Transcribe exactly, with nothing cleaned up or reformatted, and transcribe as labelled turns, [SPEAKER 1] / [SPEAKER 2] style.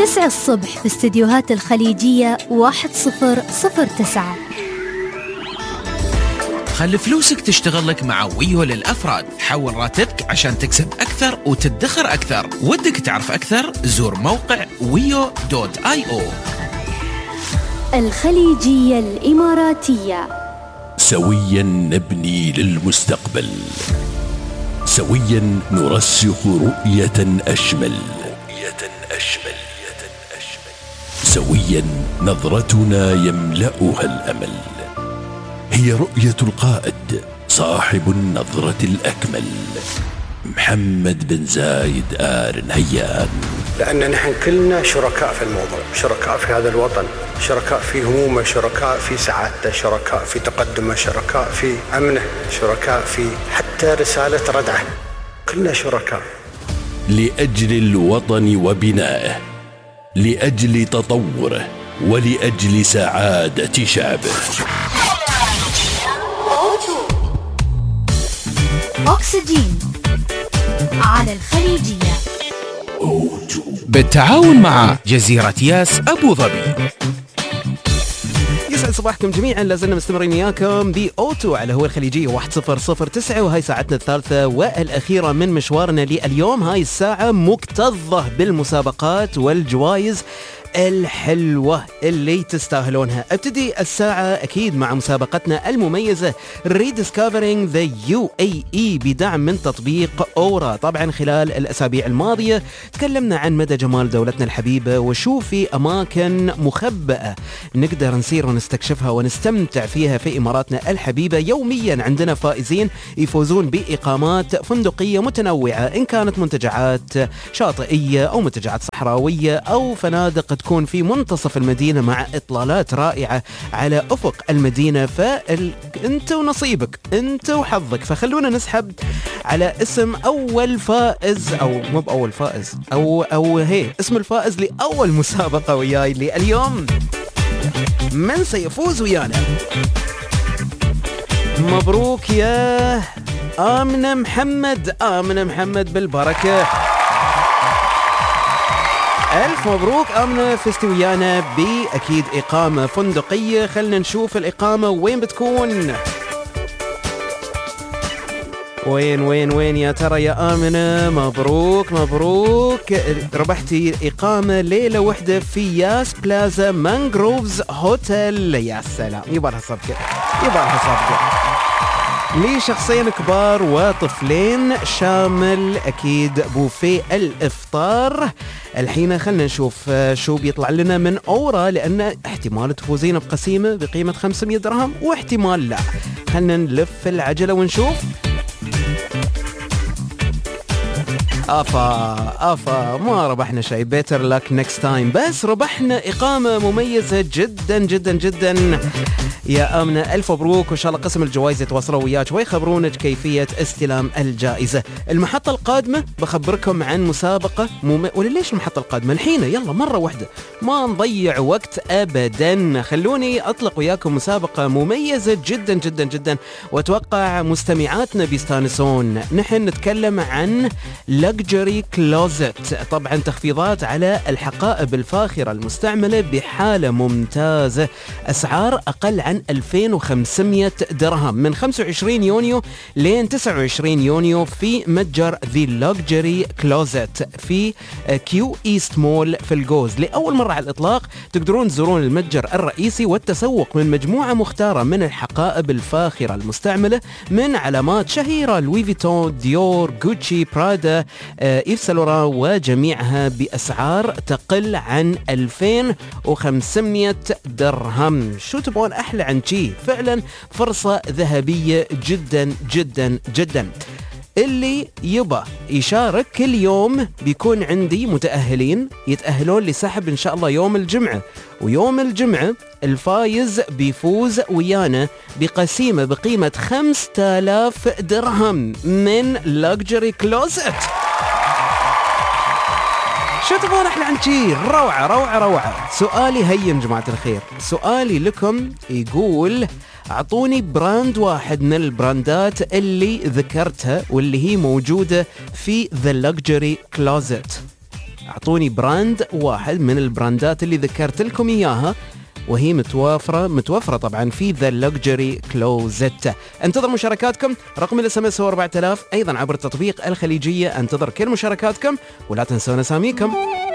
[SPEAKER 1] تسعة الصبح في استديوهات الخليجية واحد صفر صفر تسعة.
[SPEAKER 2] خلي فلوسك تشتغل لك مع ويو للأفراد. حول راتبك عشان تكسب أكثر وتدخر أكثر. ودك تعرف أكثر؟ زور موقع ويو دوت آي أو.
[SPEAKER 1] الخليجية الإماراتية.
[SPEAKER 3] سويا نبني للمستقبل، سويا نرسخ رؤية أشمل، رؤية أشمل، سويا نظرتنا يملأها الأمل. هي رؤية القائد صاحب النظرة الأكمل، محمد بن زايد آل نهيان.
[SPEAKER 4] لأن نحن كلنا شركاء في الموضوع، شركاء في هذا الوطن، شركاء في همومه، شركاء في سعادته، شركاء في تقدمه، شركاء في أمنه، شركاء في حتى رسالة ردعه، كلنا شركاء.
[SPEAKER 3] لأجل الوطن وبنائه، لأجل تطوره، ولأجل سعادة شعبه.
[SPEAKER 1] أكسجين على الخليجية
[SPEAKER 2] بالتعاون مع جزيرة ياس أبو ظبي.
[SPEAKER 5] يسعد صباحكم جميعا، لازلنا مستمرين وياكم بأوتو على هو الخليجية واحد صفر صفر تسعة، وهاي ساعتنا الثالثة والأخيرة من مشوارنا لليوم. هاي الساعة مكتظة بالمسابقات والجوائز الحلوة اللي تستاهلونها. ابتدي الساعة أكيد مع مسابقتنا المميزة Rediscovering the يو إيه إي بدعم من تطبيق أورا. طبعا خلال الأسابيع الماضية تكلمنا عن مدى جمال دولتنا الحبيبة وشو في أماكن مخبأة نقدر نسير ونستكشفها ونستمتع فيها في إماراتنا الحبيبة. يوميا عندنا فائزين يفوزون بإقامات فندقية متنوعة، إن كانت منتجعات شاطئية أو منتجعات صحراوية أو فنادق تكون في منتصف المدينة مع إطلالات رائعة على أفق المدينة. فأنت ونصيبك، أنت وحظك. فخلونا نسحب على اسم أول فائز، أو مو بأول فائز، أو أو هي اسم الفائز لأول مسابقة وياي اليوم. من سيفوز ويانا؟ مبروك يا آمنة محمد، آمنة محمد بالبركة. ألف مبروك آمنة، فزتي ويانا بأكيد إقامة فندقية. خلنا نشوف الإقامة وين بتكون. وين وين وين يا ترى يا آمنة؟ مبروك مبروك، ربحتي إقامة ليلة واحدة في ياس بلازا مانجروفز هوتيل. يا سلام، يبالها صفقة، يبالها صفقة لشخصين كبار وطفلين، شامل أكيد بوفيه الإفطار. الحين خلنا نشوف شو بيطلع لنا من أورا، لأن احتمال تفوزين بقسيمة بقيمة خمسمية درهم واحتمال لا. خلنا نلف العجلة ونشوف. أفا أفا ما ربحنا شيء، better luck next time، بس ربحنا إقامة مميزة جدا جدا جدا. يا آمنة ألف مبروك، وإن شاء الله قسم الجوائز يتواصلوا وياك ويخبرونك كيفية استلام الجائزة. المحطة القادمة بخبركم عن مسابقة مم... ولا ليش المحطة القادمة الحين؟ يلا مرة واحدة ما نضيع وقت أبدا. خلوني أطلق وياكم مسابقة مميزة جدا جدا جدا، وأتوقع مستمعاتنا بيستانسون. نحن نتكلم عن Luxury Closet، طبعا تخفيضات على الحقائب الفاخرة المستعملة بحالة ممتازة، أسعار أقل عن ألفين وخمسمية درهم من خمسة وعشرين يونيو لين تسعة وعشرين يونيو في متجر The Luxury Closet في كيو إيست مول في الجوز. لأول مرة على الإطلاق تقدرون تزورون المتجر الرئيسي والتسوق من مجموعة مختارة من الحقائب الفاخرة المستعملة من علامات شهيرة لوي فيتون، ديور، غوتشي، برادا، إيف سالورا، وجميعها بأسعار تقل عن ألفين وخمسمية درهم. شو تبغون أحلى عن شي؟ فعلا فرصة ذهبية جدا جدا جدا. اللي يبا يشارك كل يوم بيكون عندي متأهلين يتأهلون لسحب إن شاء الله يوم الجمعة، ويوم الجمعة الفايز بيفوز ويانا بقسيمة بقيمة خمسة آلاف درهم من Luxury Closet. شو تبغون أحلى عن شي؟ روعة روعة روعة. سؤالي هين جماعة الخير، سؤالي لكم يقول أعطوني براند واحد من البراندات اللي ذكرتها واللي هي موجودة في The Luxury Closet. أعطوني براند واحد من البراندات اللي ذكرت لكم إياها وهي متوفرة متوفرة طبعا في ذا لوكجري كلوزت. انتظر مشاركاتكم. رقم الاس ام اس هو أربعة آلاف، ايضا عبر تطبيق الخليجية. انتظر كل مشاركاتكم ولا تنسون اساميكم.